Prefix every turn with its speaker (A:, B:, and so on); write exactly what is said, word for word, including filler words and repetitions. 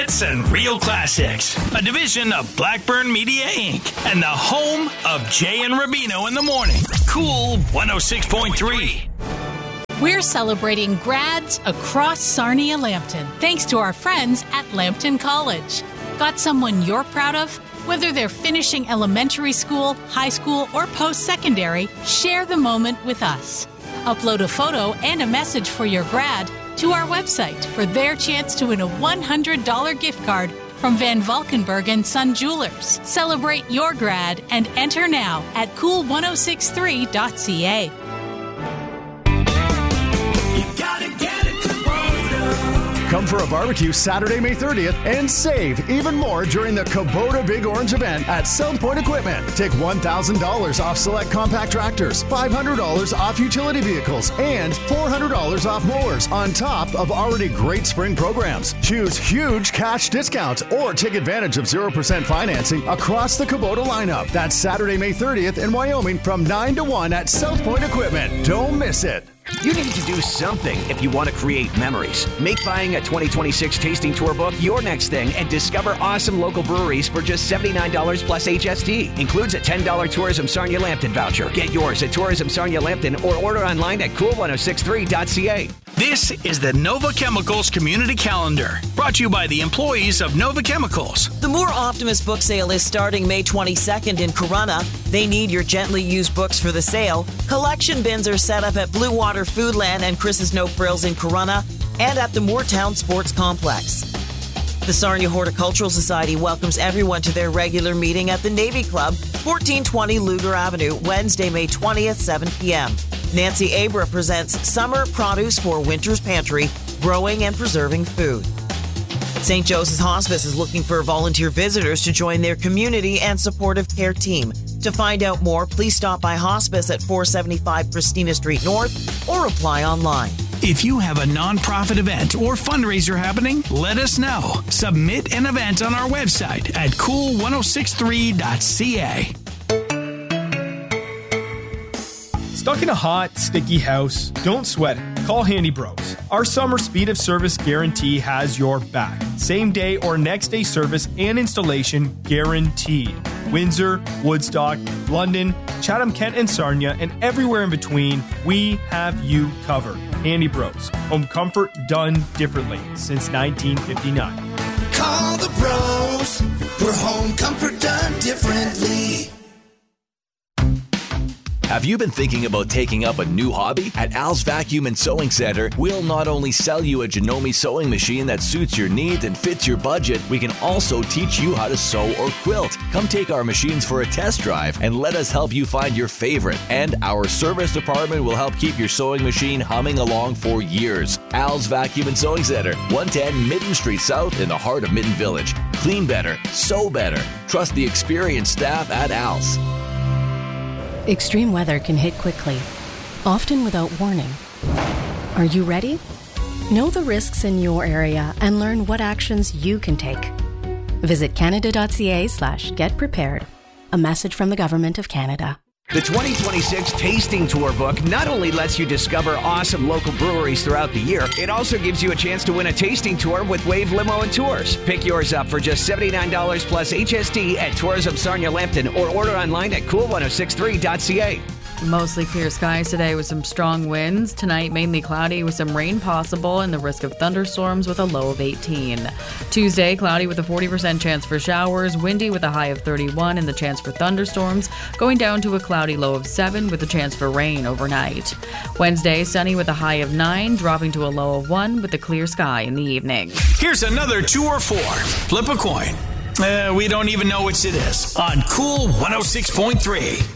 A: hits and real classics. A division of Blackburn Media Incorporated and the home of Jay and Rubino in the morning. Cool one oh six point three.
B: We're celebrating grads across Sarnia-Lambton, thanks to our friends at Lambton College. Got someone you're proud of? Whether they're finishing elementary school, high school, or post-secondary, share the moment with us. Upload a photo and a message for your grad to our website for their chance to win a one hundred dollars gift card from Van Valkenburg and Son Jewelers. Celebrate your grad and enter now at cool ten sixty-three dot c a.
C: Come for a barbecue Saturday, May thirtieth, and save even more during the Kubota Big Orange event at South Point Equipment. Take one thousand dollars off select compact tractors, five hundred dollars off utility vehicles, and four hundred dollars off mowers on top of already great spring programs. Choose huge cash discounts or take advantage of zero percent financing across the Kubota lineup. That's Saturday, May thirtieth in Wyoming from nine to one at South Point Equipment. Don't miss it.
D: You need to do something if you want to create memories. Make buying a twenty twenty-six tasting tour book your next thing and discover awesome local breweries for just seventy-nine dollars plus H S T. Includes a ten dollars Tourism Sarnia Lambton voucher. Get yours at Tourism Sarnia Lambton or order online at cool ten sixty-three dot c a.
A: This is the Nova Chemicals Community Calendar, brought to you by the employees of Nova Chemicals.
E: The More Optimist book sale is starting May twenty-second in Corunna. They need your gently used books for the sale. Collection bins are set up at Blue Water Foodland and Chris's No Frills in Corunna and at the Moortown Sports Complex. The Sarnia Horticultural Society welcomes everyone to their regular meeting at the Navy Club, fourteen twenty Luger Avenue, Wednesday, May twentieth, seven p.m. Nancy Abra presents Summer Produce for Winter's Pantry, Growing and Preserving Food. Saint Joseph's Hospice is looking for volunteer visitors to join their community and supportive care team. To find out more, please stop by Hospice at four seventy-five Christina Street North or apply online.
A: If you have a nonprofit event or fundraiser happening, let us know. Submit an event on our website at cool ten sixty-three dot c a.
F: Stuck in a hot, sticky house? Don't sweat it. Call Handy Bros. Our summer speed of service guarantee has your back. Same day or next day service and installation guaranteed. Windsor, Woodstock, London, Chatham-Kent and Sarnia, and everywhere in between, we have you covered. Handy Bros. Home comfort done differently since nineteen fifty-nine.
G: Call the bros for home comfort done differently.
H: Have you been thinking about taking up a new hobby? At Al's Vacuum and Sewing Center, we'll not only sell you a Janome sewing machine that suits your needs and fits your budget, we can also teach you how to sew or quilt. Come take our machines for a test drive and let us help you find your favorite. And our service department will help keep your sewing machine humming along for years. Al's Vacuum and Sewing Center, one ten Mitten Street South in the heart of Mitten Village. Clean better, sew better. Trust the experienced staff at Al's.
I: Extreme weather can hit quickly, often without warning. Are you ready? Know the risks in your area and learn what actions you can take. Visit canada.ca slash get prepared. A message from the Government of Canada.
D: The twenty twenty-six Tasting Tour book not only lets you discover awesome local breweries throughout the year, it also gives you a chance to win a tasting tour with Wave Limo and Tours. Pick yours up for just seventy-nine dollars plus H S T at Tourism Sarnia Lambton or order online at cool ten sixty-three dot c a.
J: Mostly clear skies today with some strong winds. Tonight, mainly cloudy with some rain possible and the risk of thunderstorms with a low of eighteen. Tuesday, cloudy with a forty percent chance for showers, windy with a high of thirty-one and the chance for thunderstorms, going down to a cloudy low of seven with a chance for rain overnight. Wednesday, sunny with a high of nine, dropping to a low of one with a clear sky in the evening.
A: Here's another two or four. Flip a coin. Uh, we don't even know which it is. On Cool one oh six point three.